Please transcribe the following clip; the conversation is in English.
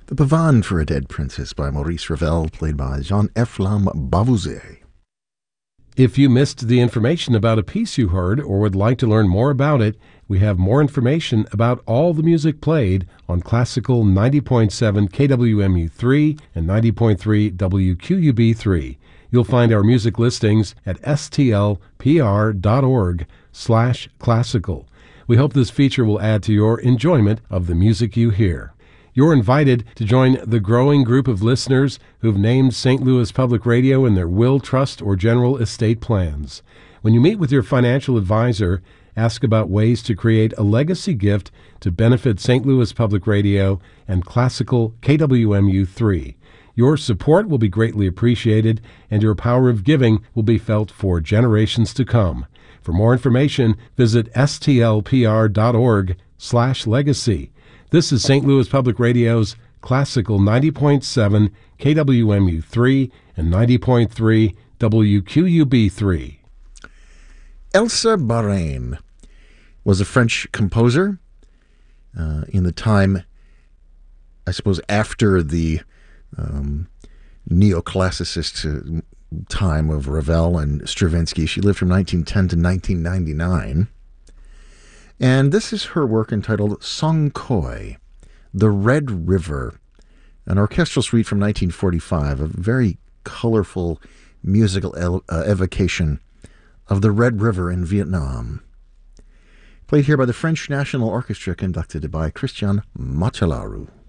The Pavane for a Dead Princess by Maurice Ravel, played by Jean-Efflam Bavouzet. If you missed the information about a piece you heard or would like to learn more about it, we have more information about all the music played on Classical 90.7 KWMU3 and 90.3 WQUB3. You'll find our music listings at stlpr.org/classical. We hope this feature will add to your enjoyment of the music you hear. You're invited to join the growing group of listeners who've named St. Louis Public Radio in their will, trust, or general estate plans. When you meet with your financial advisor, ask about ways to create a legacy gift to benefit St. Louis Public Radio and Classical KWMU3. Your support will be greatly appreciated, and your power of giving will be felt for generations to come. For more information, visit stlpr.org/legacy. This is St. Louis Public Radio's Classical 90.7 KWMU3 and 90.3 WQUB3. Elsa Barain was a French composer in the time, I suppose, after the neoclassicist time of Ravel and Stravinsky. She lived from 1910 to 1999. And this is her work entitled Song Khoi, The Red River, an orchestral suite from 1945, a very colorful musical evocation of the Red River in Vietnam. Played here by the French National Orchestra, conducted by Christian Machelaru.